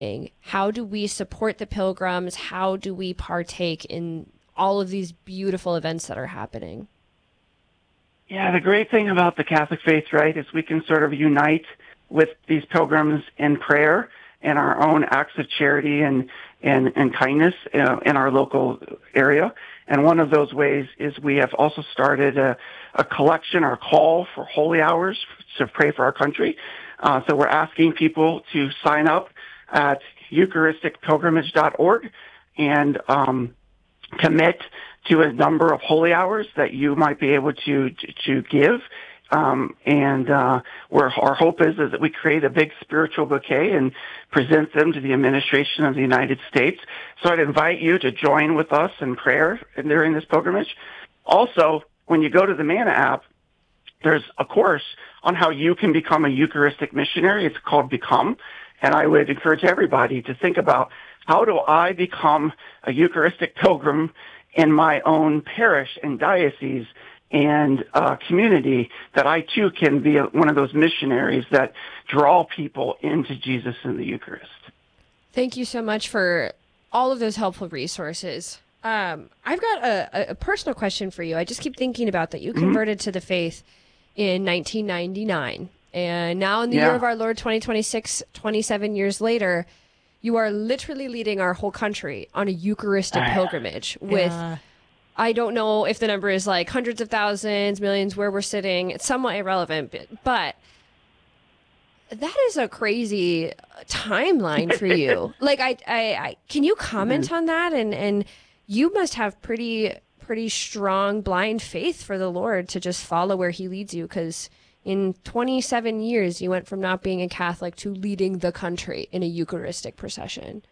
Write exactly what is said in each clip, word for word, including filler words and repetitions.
How do we support the pilgrims? How do we partake in all of these beautiful events that are happening? Yeah, the great thing about the Catholic faith, right, is we can sort of unite with these pilgrims in prayer and our own acts of charity and, and, and kindness uh, in our local area. And one of those ways is we have also started a, a collection or call for holy hours to pray for our country. Uh, so we're asking people to sign up at Eucharistic Pilgrimage dot org and um, commit to a number of holy hours that you might be able to to, to give. Um, and uh, where our hope is is that we create a big spiritual bouquet and present them to the administration of the United States. So I'd invite you to join with us in prayer during this pilgrimage. Also, when you go to the Manna app, there's a course on how you can become a Eucharistic missionary. It's called Become. And I would encourage everybody to think about, how do I become a Eucharistic pilgrim in my own parish and diocese and uh, community, that I too can be a, one of those missionaries that draw people into Jesus and the Eucharist. Thank you so much for all of those helpful resources. Um, I've got a, a personal question for you. I just keep thinking about that. You converted mm-hmm. to the faith in nineteen ninety-nine. And now in the yeah. year of our Lord twenty twenty-six, twenty-seven years later, you are literally leading our whole country on a Eucharistic pilgrimage with, yeah. I don't know if the number is like hundreds of thousands, millions, where we're sitting. It's somewhat irrelevant, but that is a crazy timeline for you. Like, I, I, I, can you comment mm-hmm. on that? And, and you must have pretty, pretty strong blind faith for the Lord to just follow where he leads you, because in twenty-seven years, you went from not being a Catholic to leading the country in a Eucharistic procession.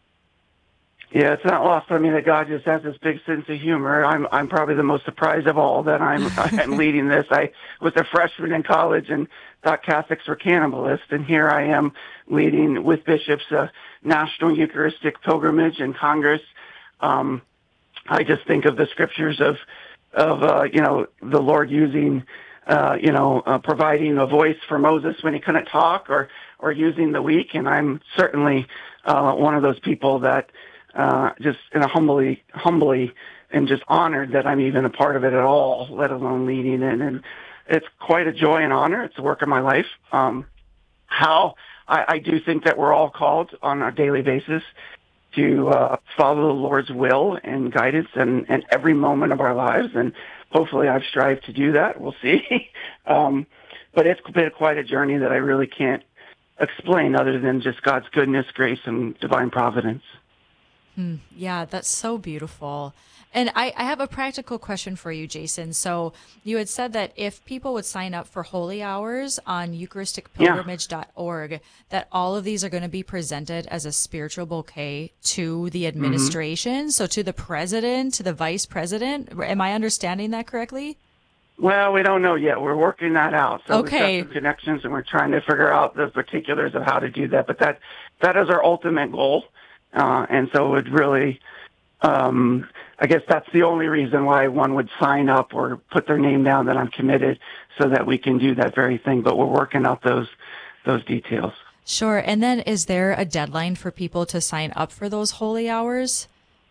Yeah, it's not lost on me that God just has this big sense of humor. I'm I'm probably the most surprised of all that I'm I'm leading this. I was a freshman in college and thought Catholics were cannibalists, and here I am leading with bishops a national Eucharistic pilgrimage and Congress. Um, I just think of the scriptures of of uh, you know, the Lord using. Uh, you know, uh, providing a voice for Moses when he couldn't talk, or, or using the weak. And I'm certainly, uh, one of those people that, uh, just in a humbly, humbly and just honored that I'm even a part of it at all, let alone leading it. And it's quite a joy and honor. It's the work of my life. Um, how I, I do think that we're all called on a daily basis to, uh, follow the Lord's will and guidance in, in every moment of our lives. And hopefully I've strived to do that. We'll see. um, but it's been quite a journey that I really can't explain other than just God's goodness, grace, and divine providence. Mm, yeah, that's so beautiful. And I, I have a practical question for you, Jason. So you had said that if people would sign up for holy hours on Eucharistic Pilgrimage dot org, yeah. that all of these are going to be presented as a spiritual bouquet to the administration, mm-hmm. so to the president, to the vice president. Am I understanding that correctly? Well, we don't know yet. We're working that out. So okay. we've got some connections, and we're trying to figure out the particulars of how to do that. But that that is our ultimate goal. Uh, and so it would really... Um, I guess that's the only reason why one would sign up or put their name down that I'm committed, so that we can do that very thing. But we're working out those those details. Sure. And then is there a deadline for people to sign up for those holy hours?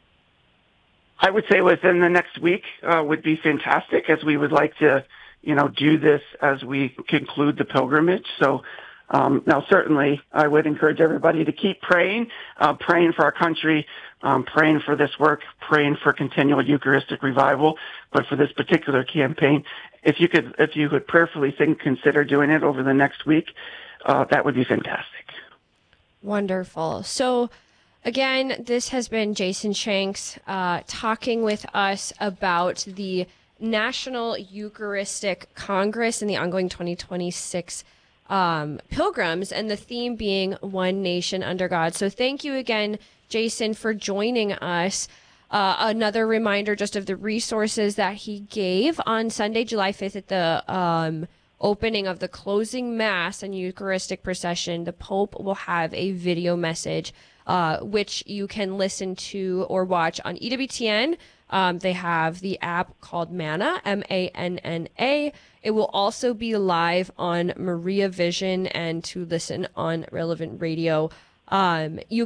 I would say within the next week uh, would be fantastic, as we would like to, you know, do this as we conclude the pilgrimage. So um, now, certainly, I would encourage everybody to keep praying, uh, praying for our country, um, praying for this work, praying for continual Eucharistic revival. But for this particular campaign, if you could, if you could prayerfully think, consider doing it over the next week, uh, that would be fantastic. Wonderful. So, again, this has been Jason Shanks uh, talking with us about the National Eucharistic Congress and the ongoing twenty twenty-six um, pilgrims, and the theme being One Nation Under God. So thank you again, Jason, for joining us. Uh, another reminder just of the resources that he gave on Sunday, July fifth, at the um, opening of the closing Mass and Eucharistic procession. The Pope will have a video message, uh, which you can listen to or watch on E W T N. Um, they have the app called Manna, M A N N A. It will also be live on Maria Vision and to listen on Relevant Radio. Um, you